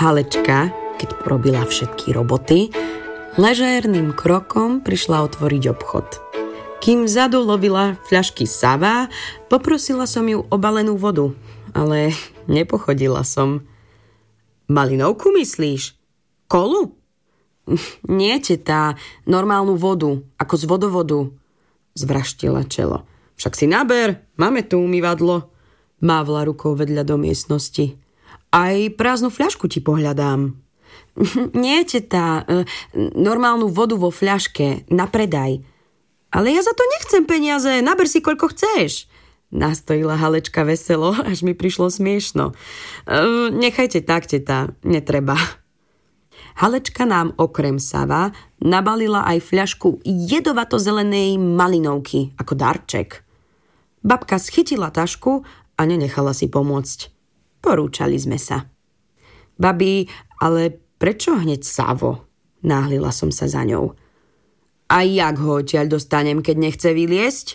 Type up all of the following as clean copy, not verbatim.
Halečka, keď porobila všetky roboty, ležérnym krokom prišla otvoriť obchod. Kým vzadu lovila fľašky Sava, poprosila som ju o balenú vodu, ale nepochodila som. Malinovku myslíš? Kolu? Nie, teta, normálnu vodu, ako z vodovodu. Zvraštila čelo. Však si naber, máme tu umývadlo. Mávla rukou vedľa do miestnosti. Aj prázdnu fľašku ti pohľadám. Nie, teta, normálnu vodu vo fľaške, na predaj. Ale ja za to nechcem peniaze, naber si koľko chceš. Nastojila Halečka veselo, až mi prišlo smiešno. Nechajte tak, teta, netreba. Halečka nám okrem Sava nabalila aj fľašku jedovato-zelenej malinovky ako darček. Babka schytila tašku a nenechala si pomôcť. Porúčali sme sa. Babi, ale prečo hneď Savo? Náhlila som sa za ňou. A jak ho odtiaľ dostanem, keď nechce vyliesť?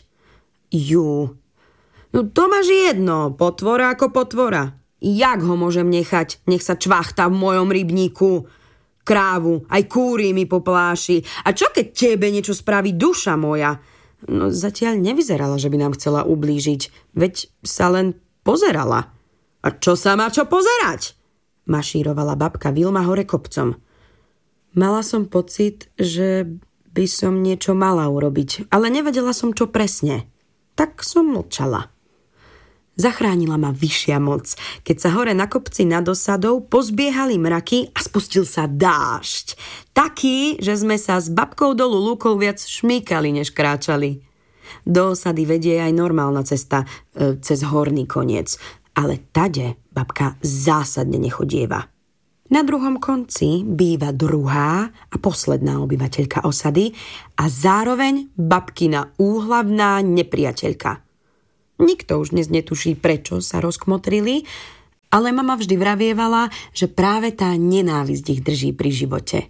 No to máš jedno, potvora ako potvora. Jak ho môžem nechať? Nech sa čvachta v mojom rybníku. Krávu, aj kúry mi popláši. A čo keď tebe niečo spraví duša moja? No zatiaľ nevyzerala, že by nám chcela ublížiť. Veď sa len pozerala. A čo sa má čo pozerať? Mašírovala babka Vilma hore kopcom. Mala som pocit, že by som niečo mala urobiť, ale nevedela som, čo presne. Tak som mlčala. Zachránila ma vyššia moc, keď sa hore na kopci nad osadou pozbiehali mraky a spustil sa dážď. Taký, že sme sa s babkou dolu lúkou viac šmýkali, než kráčali. Do osady vedie aj normálna cesta, cez horný koniec, ale tade babka zásadne nechodieva. Na druhom konci býva druhá a posledná obyvateľka osady a zároveň babkina úhlavná nepriateľka. Nikto už dnes netuší, prečo sa rozkmotrili, ale mama vždy vravievala, že práve tá nenávisť ich drží pri živote.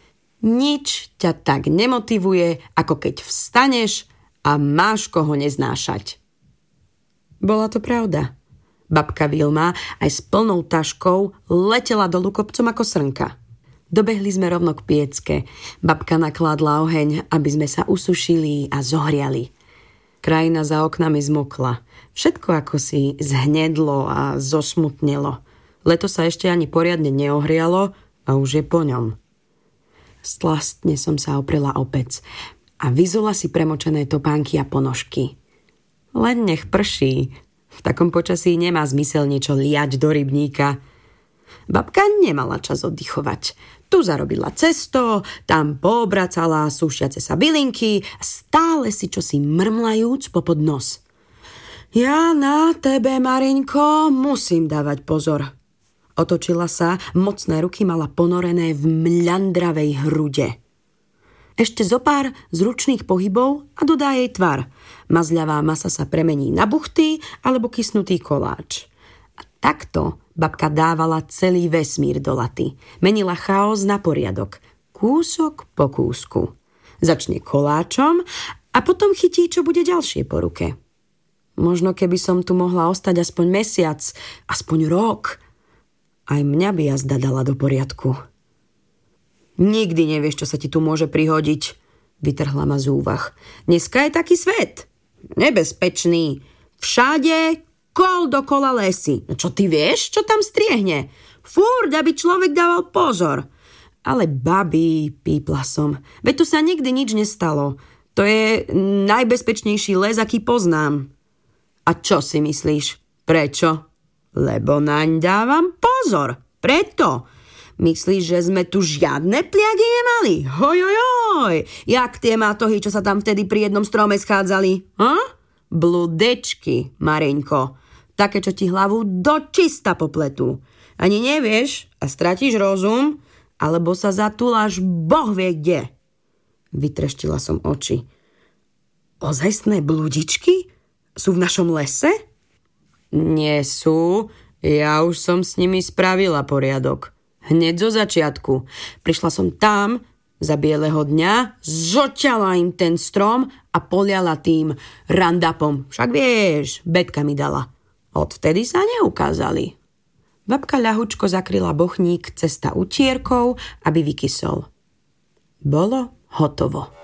Nič ťa tak nemotivuje, ako keď vstaneš a máš koho neznášať. Bola to pravda. Babka Vilma aj s plnou taškou letela dolu kopcom ako srnka. Dobehli sme rovno k piecke. Babka nakládla oheň, aby sme sa usušili a zohriali. Krajina za oknami zmokla. Všetko ako si zhnedlo a zosmutnelo. Leto sa ešte ani poriadne neohrialo a už je po ňom. Stlastne som sa oprela o pec a vyzula si premočené topánky a ponožky. Len nech prší. V takom počasí nemá zmysel niečo liať do rybníka. Babka nemala čas oddychovať. Tu zarobila cesto, tam poobracala sušiace sa bylinky a stále si čosi mrmlajúc popod nos. Ja na tebe, Mareňko, musím dávať pozor. Otočila sa, mocné ruky mala ponorené v mľandravej hrude. Ešte zopár zručných pohybov a dodá jej tvar. Mazľavá masa sa premení na buchty alebo kysnutý koláč. A takto babka dávala celý vesmír do laty. Menila chaos na poriadok. Kúsok po kúsku. Začne koláčom a potom chytí, čo bude ďalšie po ruke. Možno keby som tu mohla ostať aspoň mesiac, aspoň rok. Aj mňa by jazda dala do poriadku. Nikdy nevieš, čo sa ti tu môže prihodiť, vytrhla ma z úvah. Dneska je taký svet. Nebezpečný. Všade kol dokola lesy. No čo ty vieš, čo tam striehne? Fúrd, aby človek dával pozor. Ale babi, pípla som. Veď tu sa nikdy nič nestalo. To je najbezpečnejší les, aký poznám. A čo si myslíš? Prečo? Lebo naň dávam pozor. Preto. Myslíš, že sme tu žiadne pliagy nemali? Hojojoj! Jak tie mátohy, čo sa tam vtedy pri jednom strome schádzali? Bludečky, Mareňko. Také, čo ti hlavu dočista popletú. Ani nevieš a stratíš rozum, alebo sa zatúláš boh vie kde. Vytreštila som oči. Ozajstné bludičky? Sú v našom lese? Nie sú. Ja už som s nimi spravila poriadok. Hneď zo začiatku. Prišla som tam za bieleho dňa, zoťala im ten strom a poliala tým randapom. Však vieš, Betka mi dala. Odvtedy sa neukázali. Babka ľahučko zakryla bochník cesta utierkou, aby vykysol. Bolo hotovo.